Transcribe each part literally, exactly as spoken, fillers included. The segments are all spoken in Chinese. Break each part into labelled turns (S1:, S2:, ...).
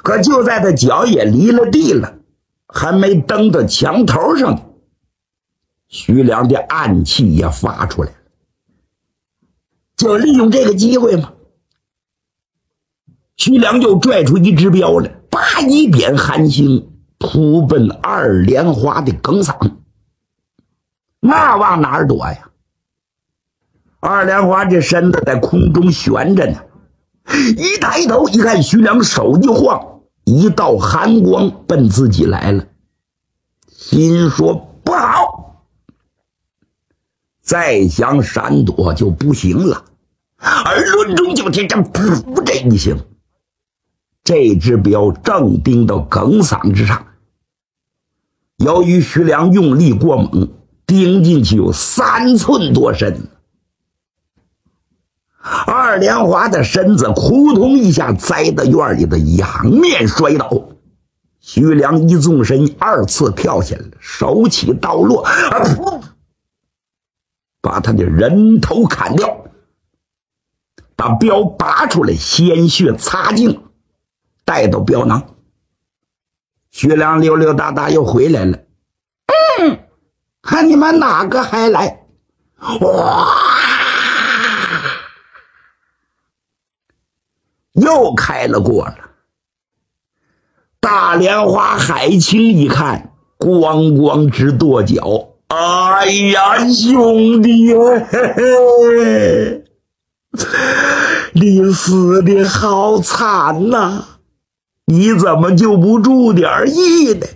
S1: 可就在他脚也离了地了，还没蹬到墙头上呢，徐良的暗器也发出来了。就利用这个机会嘛，徐良就拽出一支镖来，叭一鞭寒星扑奔二莲花的梗嗓。那往哪儿躲呀？二莲花这身子在空中悬着呢，一抬头一看，徐良手一晃，一道寒光奔自己来了，心说不好，再想闪躲就不行了。而抡中就听这噗这一声，这支镖正钉到梗嗓之上。由于徐良用力过猛，钉进去有三寸多深，二莲花的身子扑通一下栽到院里的仰面摔倒。徐良一纵身，二次跳下来，手起刀落，啊噗，把他的人头砍掉，把镖拔出来，鲜血擦净，带到镖囊。徐良溜溜达达又回来了。嗯，看你们哪个还来？哇！又开了过了。大莲花海清一看，咣咣直跺脚。哎呀，兄弟，嘿嘿，你死的好惨呐、啊！你怎么就不注点意呢？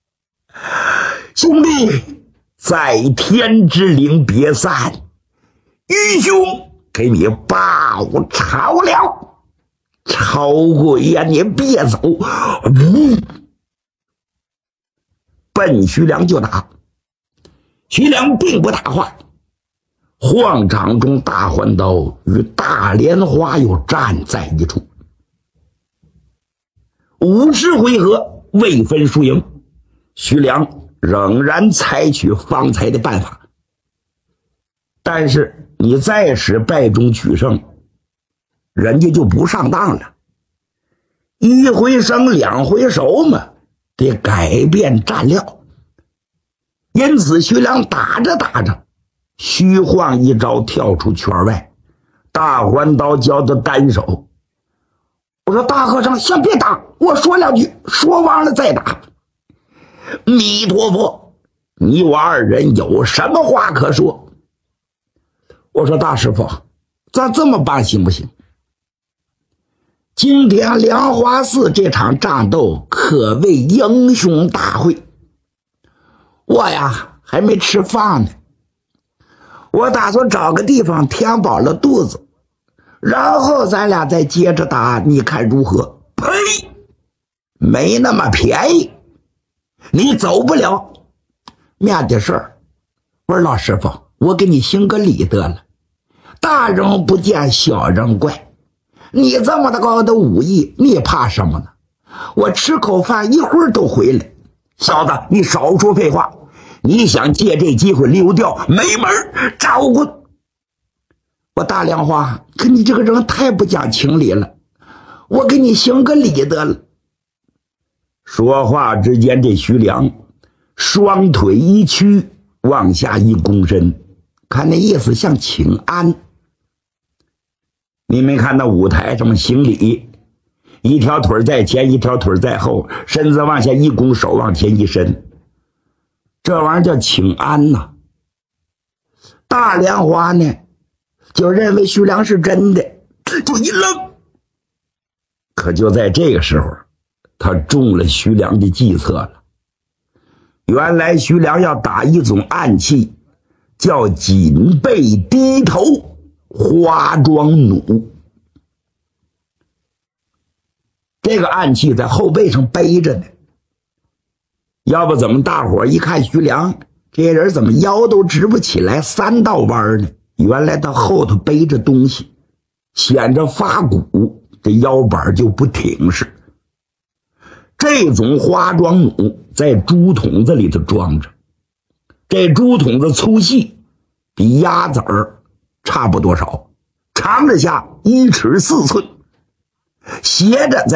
S1: 兄弟，在天之灵别散，愚兄给你报仇了。丑鬼呀，你别走！嗯，奔徐良就打。徐良并不答话，晃掌中大环刀与大莲花又战在一处。五十回合未分输赢，徐良仍然采取方才的办法，但是你再使败中取胜，人家就不上当了。一回生两回熟嘛，得改变战料。因此徐良打着打着，虚晃一招跳出圈外，大环刀交到单手。我说大和尚先别打，我说两句，说完了再打。弥陀佛，你我二人有什么话可说？我说大师傅，咱这么办行不行？今天莲花寺这场战斗可谓英雄大会，我呀还没吃饭呢，我打算找个地方填饱了肚子，然后咱俩再接着打，你看如何？呸，没那么便宜，你走不了。面的事儿，我说老师傅，我给你行个礼得了，大人不见小人怪，你这么的高的武艺，你怕什么呢？我吃口饭一会儿都回来。小子，你少说废话，你想借这机会溜掉，没门，招滚！我大莲花，可你这个人太不讲情理了，我给你行个礼得了。说话之间，这徐良双腿一屈，往下一躬身，看那意思像请安。你没看到舞台上面行礼，一条腿在前，一条腿在后，身子往下一拱，手往前一伸，这玩意儿叫请安呐。大莲花呢就认为徐良是真的，就一愣。可就在这个时候，他中了徐良的计策了。原来徐良要打一种暗器，叫颈背低头花桩弩。这个暗器在后背上背着呢，要不怎么大伙一看徐良这些人怎么腰都直不起来，三道弯呢？原来他后头背着东西，显着发鼓，这腰板就不挺实。这种花桩弩在竹筒子里头装着，这竹筒子粗细比鸭子儿差不多少，长着下一尺四寸，斜着在